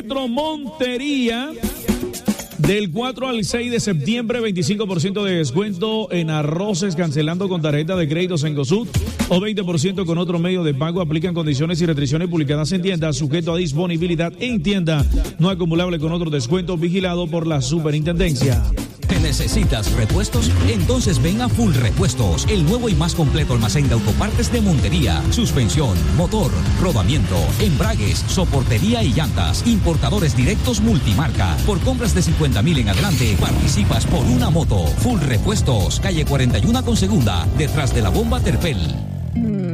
Centro Montería. Del 4 al 6 de septiembre, 25% de descuento en arroces cancelando con tarjeta de crédito Cencosud o 20% con otro medio de pago. Aplican condiciones y restricciones publicadas en tienda, sujeto a disponibilidad en tienda, no acumulable con otro descuento, vigilado por la Superintendencia. ¿Necesitas repuestos? Entonces ven a Full Repuestos, el nuevo y más completo almacén de autopartes de Montería. Suspensión, motor, rodamiento, embragues, soportería y llantas. Importadores directos multimarca. Por compras de 50,000 en adelante, participas por una moto. Full Repuestos, calle 41 con segunda, detrás de la bomba Terpel.